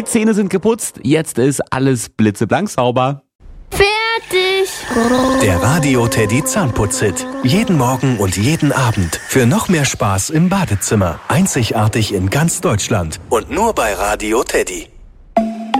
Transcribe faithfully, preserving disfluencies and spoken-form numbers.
Zähne sind geputzt, jetzt ist alles blitzeblank sauber. Fertig! Der Radio Teddy Zahnputz-Hit. Jeden Morgen und jeden Abend. Für noch mehr Spaß im Badezimmer. Einzigartig in ganz Deutschland. Und nur bei Radio Teddy.